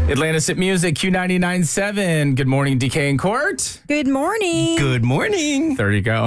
Atlantis at Music, Q99.7. Good morning, DK and Court. Good morning. Good morning. There you go.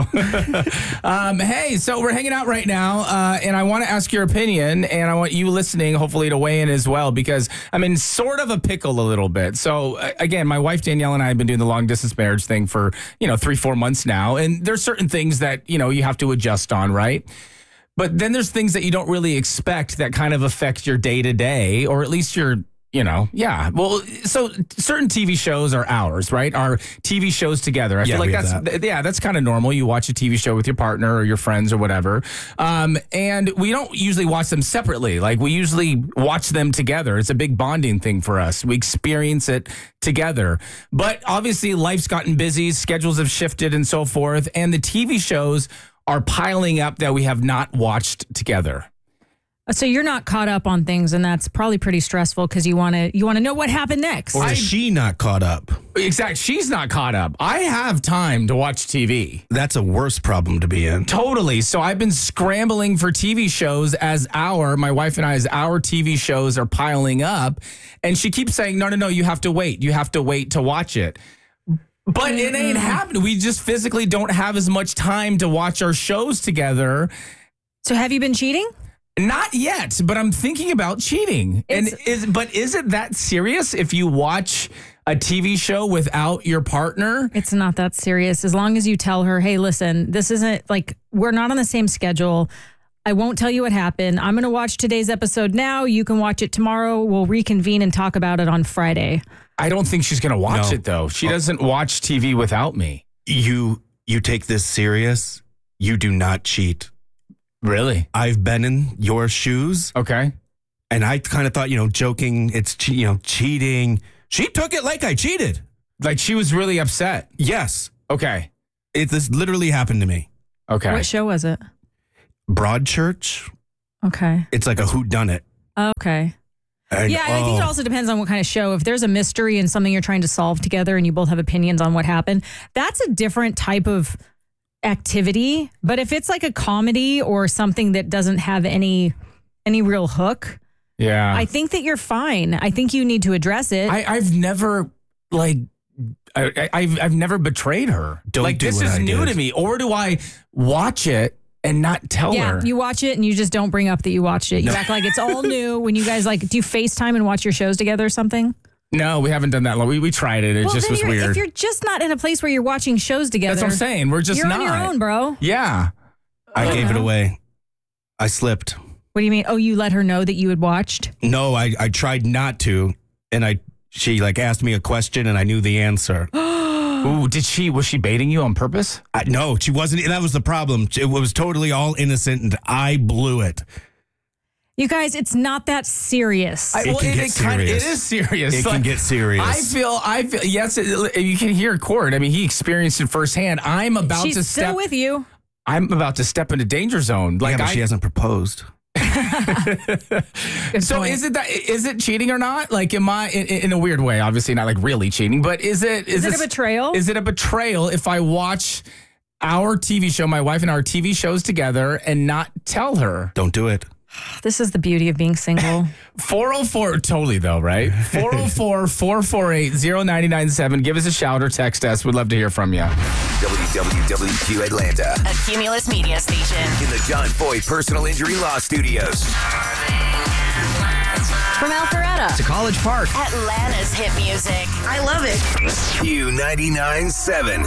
Hey, so we're hanging out right now, and I want to ask your opinion, and I want you listening, hopefully, to weigh in as well, because I'm in sort of a pickle a little bit. So, again, my wife Danielle and I have been doing the long-distance marriage thing for, 3-4 months now, and there's certain things that, you have to adjust on, right? But then there's things that you don't really expect that kind of affect your day-to-day, or at least your Well, so certain TV shows are ours, right? Our TV shows together. I feel like that's kind of normal. You watch a TV show with your partner or your friends or whatever. And we don't usually watch them separately. Like, we usually watch them together. It's a big bonding thing for us. We experience it together. But obviously life's gotten busy, schedules have shifted and so forth, and the TV shows are piling up that we have not watched together. So you're not caught up on things, and that's probably pretty stressful because you want to know what happened next. Or is she not caught up? Exactly. She's not caught up. I have time to watch TV. That's a worse problem to be in. Totally. So I've been scrambling for TV shows as my wife and I's TV shows are piling up. And she keeps saying, no, you have to wait. You have to wait to watch it. But it ain't happening. We just physically don't have as much time to watch our shows together. So have you been cheating? Not yet, but I'm thinking about cheating. But is it that serious if you watch a TV show without your partner? It's not that serious. As long as you tell her, hey, listen, this isn't like, we're not on the same schedule. I won't tell you what happened. I'm going to watch today's episode now. You can watch it tomorrow. We'll reconvene and talk about it on Friday. I don't think she's going to watch it, though. She doesn't watch TV without me. You take this serious. You do not cheat. Really? I've been in your shoes. Okay. And I kind of thought, joking, it's, cheating. She took it like I cheated. Like she was really upset. Yes. Okay. This literally happened to me. Okay. What show was it? Broadchurch. Okay. It's like a whodunit. Okay. I think it also depends on what kind of show. If there's a mystery and something you're trying to solve together and you both have opinions on what happened, that's a different type of activity. But if it's like a comedy or something that doesn't have any real hook, I think that you're fine. I think you need to address it. I've never I've never betrayed her. This is new to me. Or do I watch it and not tell her? Yeah, you watch it and you just don't bring up that you watched it. You act like it's all new. When you guys do you FaceTime and watch your shows together or something? No, we haven't done that long. We tried it. It just was weird. If you're just not in a place where you're watching shows together. That's what I'm saying. We're just you're not. You're on your own, bro. Yeah. I gave it away. I slipped. What do you mean? Oh, you let her know that you had watched? No, I tried not to. And she asked me a question and I knew the answer. Ooh, was she baiting you on purpose? No, she wasn't. That was the problem. It was totally all innocent and I blew it. You guys, it's not that serious. It is serious. It can get serious. I feel. Yes, you can hear Cord. I mean, he experienced it firsthand. She's still with you. I'm about to step into danger zone. But she hasn't proposed. So is it cheating or not? Like, am I in a weird way? Obviously, not like really cheating, but is it a betrayal? Is it a betrayal if I watch our TV show, my wife and our TV shows together, and not tell her? Don't do it. This is the beauty of being single. 404, totally though, right? 404-448-0997. Give us a shout or text us. We'd love to hear from you. WWWQ Atlanta. A Cumulus media station. In the John Foy Personal Injury Law Studios. From Alpharetta to College Park. Atlanta's hit music. I love it. Q99.7.